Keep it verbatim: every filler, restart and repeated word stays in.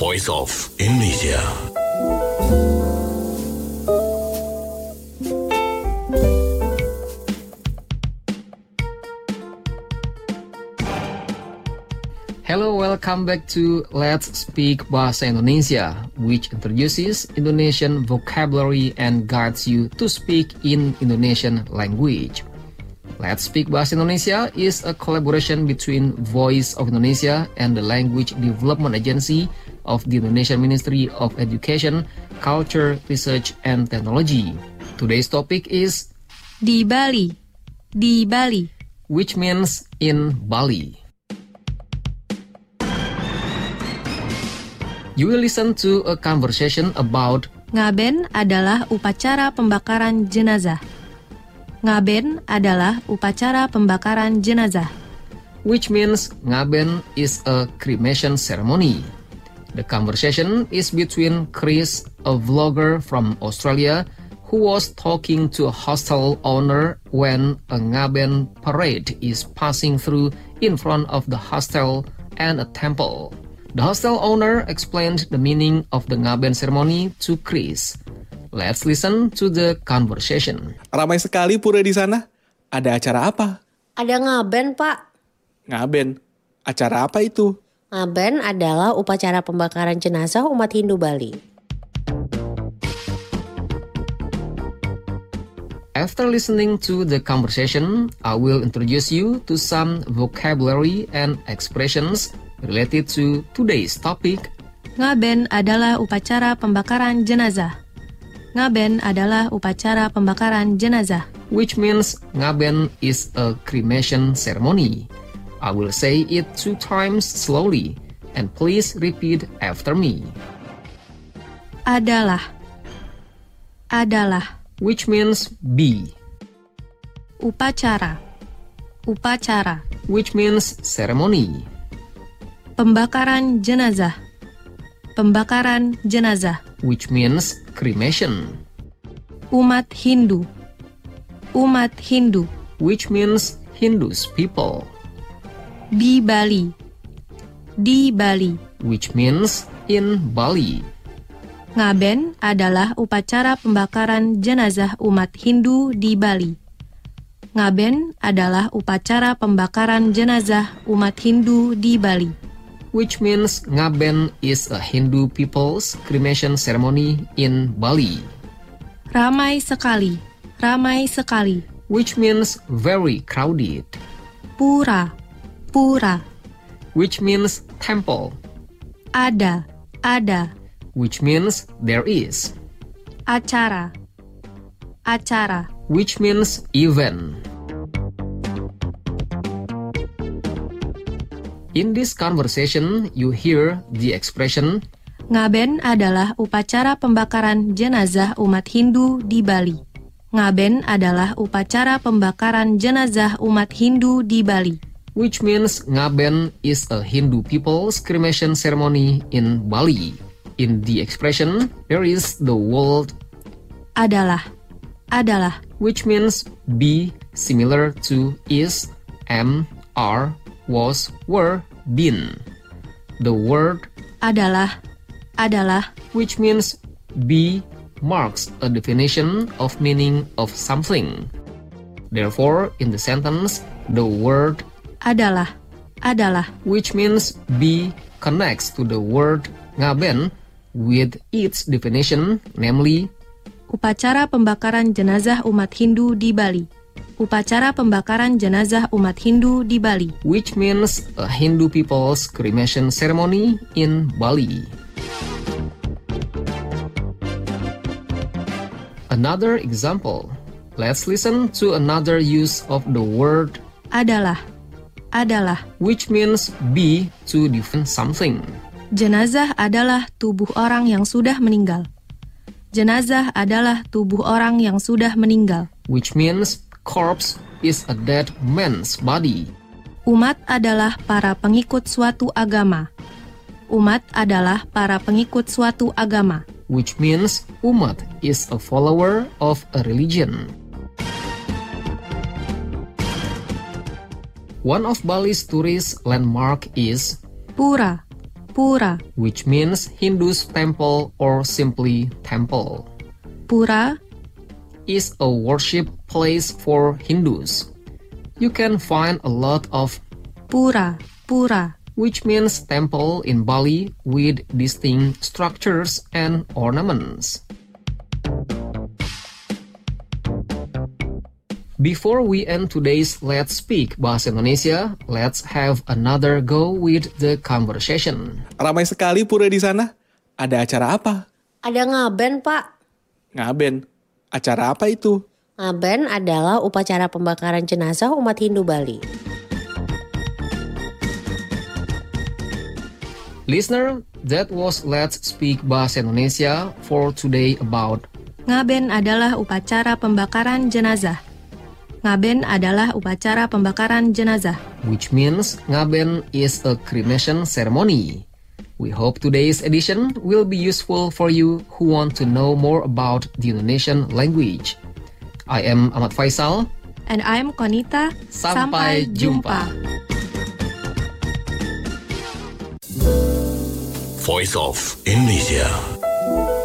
voice of Indonesia. Hello, welcome back to Let's Speak Bahasa Indonesia, which introduces Indonesian vocabulary and guides you to speak in Indonesian language. Let's Speak Bahasa Indonesia is a collaboration between Voice of Indonesia and the Language Development Agency of the Indonesian Ministry of Education, Culture, Research, and Technology. Today's topic is Di Bali, di Bali, which means in Bali. You will listen to a conversation about Ngaben adalah upacara pembakaran jenazah. Ngaben adalah upacara pembakaran jenazah. which means ngaben is a cremation ceremony. The conversation is between Chris, a vlogger from Australia, who was talking to a hostel owner when a ngaben parade is passing through in front of the hostel and a temple. The hostel owner explained the meaning of the ngaben ceremony to Chris. Let's listen to the conversation. Ramai sekali pura di sana. Ada acara apa? Ada ngaben, Pak. Ngaben. Acara apa itu? Ngaben adalah upacara pembakaran jenazah umat Hindu Bali. After listening to the conversation, I will introduce you to some vocabulary and expressions related to today's topic. Ngaben adalah upacara pembakaran jenazah. Ngaben adalah upacara pembakaran jenazah, which means ngaben is a cremation ceremony. I will say it two times slowly, and please repeat after me. Adalah, adalah, which means be. Upacara, upacara, which means ceremony. Pembakaran jenazah, pembakaran jenazah, which means cremation. Umat Hindu, umat Hindu, which means Hindus people. Di Bali, di Bali, which means in Bali. Ngaben adalah upacara pembakaran jenazah umat Hindu di Bali. Ngaben adalah upacara pembakaran jenazah umat Hindu di Bali, which means ngaben is a Hindu people's cremation ceremony in Bali. Ramai sekali, ramai sekali, which means very crowded. Pura, pura, which means temple. Ada, ada, which means there is. Acara, acara, which means event. In this conversation, you hear the expression Ngaben adalah upacara pembakaran jenazah umat Hindu di Bali. Ngaben adalah upacara pembakaran jenazah umat Hindu di Bali, which means ngaben is a Hindu people's cremation ceremony in Bali. In the expression, there is the word adalah, adalah, which means be, similar to is, am, are, was, were, been. The word adalah, adalah, which means be, marks a definition of meaning of something. Therefore, in the sentence, the word adalah, adalah, which means be, connects to the word ngaben with its definition, namely upacara pembakaran jenazah umat Hindu di Bali. Upacara pembakaran jenazah umat Hindu di Bali, which means a Hindu people's cremation ceremony in Bali. Another example. Let's listen to another use of the word adalah, adalah, which means be to define something. Jenazah adalah tubuh orang yang sudah meninggal. Jenazah adalah tubuh orang yang sudah meninggal, which means corpse is a dead man's body. Umat adalah para pengikut suatu agama. Umat adalah para pengikut suatu agama, which means umat is a follower of a religion. One of Bali's tourist landmark is Pura, Pura. which means Hindu's temple or simply temple. Pura Is a worship place for Hindus. You can find a lot of pura, pura. which means temple in Bali with distinct structures and ornaments. Before we end today's Let's Speak Bahasa Indonesia, let's have another go with the conversation. Ramai sekali pura di sana. Ada acara apa? Ada ngaben, Pak. Ngaben. Acara apa itu? Ngaben adalah upacara pembakaran jenazah umat Hindu Bali. Listener, that was Let's Speak Bahasa Indonesia for today about Ngaben adalah upacara pembakaran jenazah. Ngaben adalah upacara pembakaran jenazah. which means ngaben is a cremation ceremony. We hope today's edition will be useful for you who want to know more about the Indonesian language. I am Ahmad Faisal. And I'm Konita. Sampai jumpa. Voice of Indonesia.